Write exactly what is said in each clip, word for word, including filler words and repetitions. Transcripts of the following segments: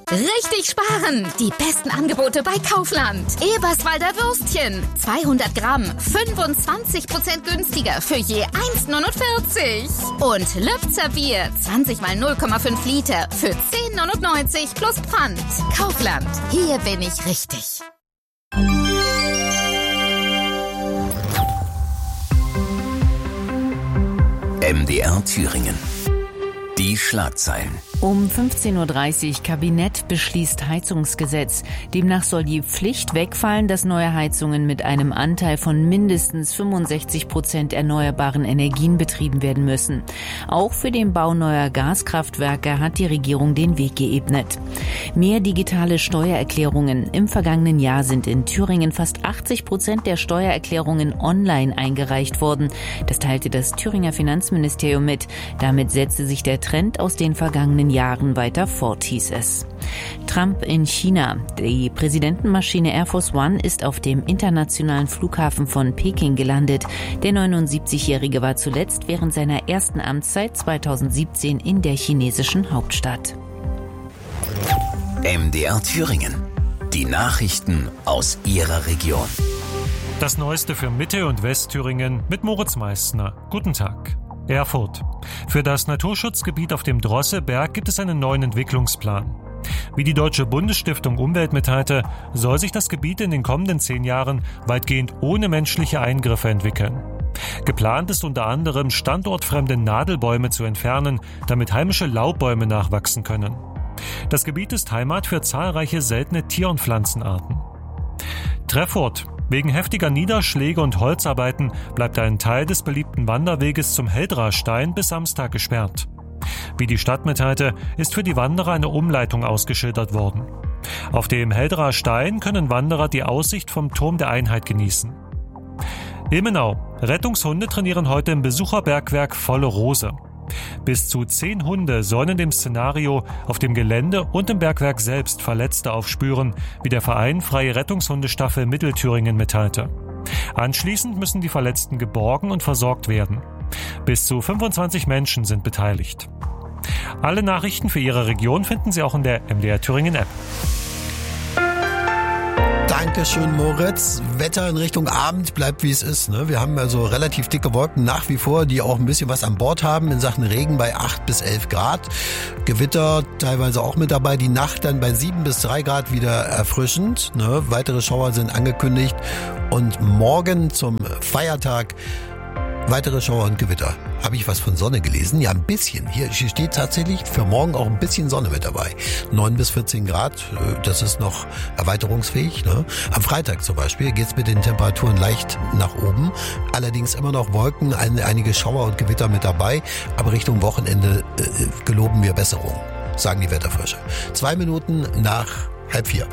Richtig sparen! Die besten Angebote bei Kaufland. Eberswalder Würstchen. zweihundert Gramm. fünfundzwanzig Prozent günstiger für je eins neunundvierzig. Und Lübzer Bier. zwanzig mal null Komma fünf Liter für zehn neunundneunzig plus Pfand. Kaufland. Hier bin ich richtig. M D R Thüringen. Die Schlagzeilen. Um fünfzehn Uhr dreißig Kabinett beschließt Heizungsgesetz. Demnach soll die Pflicht wegfallen, dass neue Heizungen mit einem Anteil von mindestens fünfundsechzig Prozent erneuerbaren Energien betrieben werden müssen. Auch für den Bau neuer Gaskraftwerke hat die Regierung den Weg geebnet. Mehr digitale Steuererklärungen. Im vergangenen Jahr sind in Thüringen fast achtzig Prozent der Steuererklärungen online eingereicht worden. Das teilte das Thüringer Finanzministerium mit. Damit setzte sich der Trend aus den vergangenen Jahren weiter fort, hieß es. Trump in China. Die Präsidentenmaschine Air Force One ist auf dem internationalen Flughafen von Peking gelandet. Der neunundsiebzigjährige war zuletzt während seiner ersten Amtszeit zweitausendsiebzehn in der chinesischen Hauptstadt. M D R Thüringen. Die Nachrichten aus Ihrer Region. Das Neueste für Mitte- und Westthüringen mit Moritz Meissner. Guten Tag. Erfurt. Für das Naturschutzgebiet auf dem Drosseberg gibt es einen neuen Entwicklungsplan. Wie die Deutsche Bundesstiftung Umwelt mitteilte, soll sich das Gebiet in den kommenden zehn Jahren weitgehend ohne menschliche Eingriffe entwickeln. Geplant ist unter anderem, standortfremde Nadelbäume zu entfernen, damit heimische Laubbäume nachwachsen können. Das Gebiet ist Heimat für zahlreiche seltene Tier- und Pflanzenarten. Treffurt. Wegen heftiger Niederschläge und Holzarbeiten bleibt ein Teil des beliebten Wanderweges zum Heldrastein bis Samstag gesperrt. Wie die Stadt mitteilte, ist für die Wanderer eine Umleitung ausgeschildert worden. Auf dem Heldrastein können Wanderer die Aussicht vom Turm der Einheit genießen. Ilmenau. Rettungshunde trainieren heute im Besucherbergwerk Volle Rose. Bis zu zehn Hunde sollen in dem Szenario auf dem Gelände und im Bergwerk selbst Verletzte aufspüren, wie der Verein Freie Rettungshundestaffel Mittelthüringen mitteilte. Anschließend müssen die Verletzten geborgen und versorgt werden. Bis zu fünfundzwanzig Menschen sind beteiligt. Alle Nachrichten für Ihre Region finden Sie auch in der M D R Thüringen App. Dankeschön, Moritz. Wetter in Richtung Abend bleibt, wie es ist. Ne? Wir haben also relativ dicke Wolken nach wie vor, die auch ein bisschen was an Bord haben in Sachen Regen bei acht bis elf Grad. Gewitter teilweise auch mit dabei. Die Nacht dann bei sieben bis drei Grad wieder erfrischend. Ne? Weitere Schauer sind angekündigt. Und morgen zum Feiertag weitere Schauer und Gewitter. Habe ich was von Sonne gelesen? Ja, ein bisschen. Hier steht tatsächlich für morgen auch ein bisschen Sonne mit dabei. neun bis vierzehn Grad, das ist noch erweiterungsfähig. Ne? Am Freitag zum Beispiel geht es mit den Temperaturen leicht nach oben. Allerdings immer noch Wolken, ein, einige Schauer und Gewitter mit dabei. Aber Richtung Wochenende äh, geloben wir Besserung, sagen die Wetterfrösche. Zwei Minuten nach halb vier.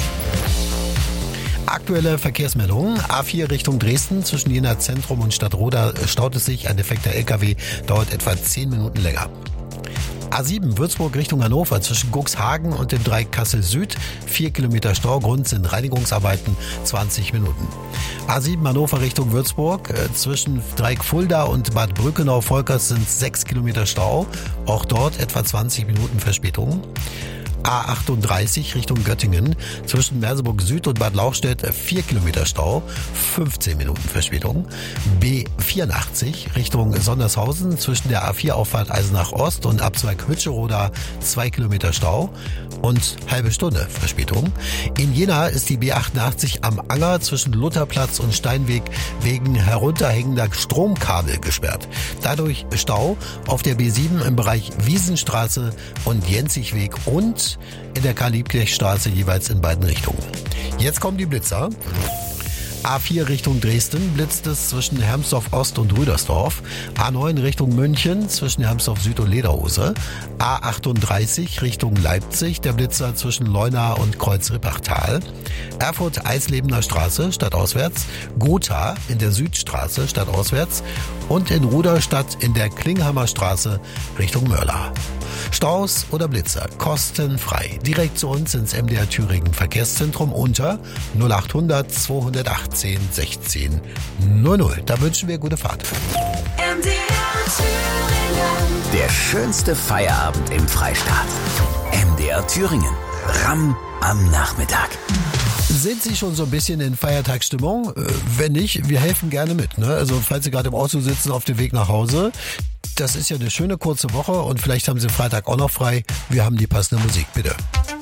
Aktuelle Verkehrsmeldungen. A vier Richtung Dresden. Zwischen Jena Zentrum und Stadtroda staut es sich. Ein defekter L K W dauert etwa zehn Minuten länger. A sieben Würzburg Richtung Hannover. Zwischen Cuxhagen und dem Dreieck Kassel Süd. Vier Kilometer Stau. Grund sind Reinigungsarbeiten. zwanzig Minuten. A sieben Hannover Richtung Würzburg. Zwischen Dreieck Fulda und Bad Brückenau-Volkers sind sechs Kilometer Stau. Auch dort etwa zwanzig Minuten Verspätung. A achtunddreißig Richtung Göttingen. Zwischen Merseburg Süd und Bad Lauchstädt vier Kilometer Stau, fünfzehn Minuten Verspätung. B vierundachtzig Richtung Sondershausen. Zwischen der A vier Auffahrt Eisenach Ost und Abzweig Hütscheroda zwei Kilometer Stau und halbe Stunde Verspätung. In Jena ist die B achtundachtzig am Anger zwischen Lutherplatz und Steinweg wegen herunterhängender Stromkabel gesperrt. Dadurch Stau auf der B sieben im Bereich Wiesenstraße und Jenzigweg und in der Karl-Liebknecht-Straße jeweils in beiden Richtungen. Jetzt kommen die Blitzer. A vier Richtung Dresden blitzt es zwischen Hermsdorf Ost und Rüdersdorf. A neun Richtung München zwischen Hermsdorf Süd und Lederhose. A achtunddreißig Richtung Leipzig, der Blitzer zwischen Leuna und Kreuz-Rippachtal. Erfurt Eislebener Straße stadtauswärts. Gotha in der Südstraße stadtauswärts. Und in Ruderstadt in der Klinghammer Straße Richtung Mörla. Staus oder Blitzer kostenfrei. Direkt zu uns ins M D R Thüringen Verkehrszentrum unter null achthundert zweihundertachtzehn sechzehn null null. Da wünschen wir gute Fahrt. M D R Thüringen. Der schönste Feierabend im Freistaat. M D R Thüringen. Ramm am Nachmittag. Sind Sie schon so ein bisschen in Feiertagsstimmung? Wenn nicht, wir helfen gerne mit. Ne? Also falls Sie gerade im Auto sitzen auf dem Weg nach Hause, das ist ja eine schöne kurze Woche und vielleicht haben Sie Freitag auch noch frei. Wir haben die passende Musik, bitte.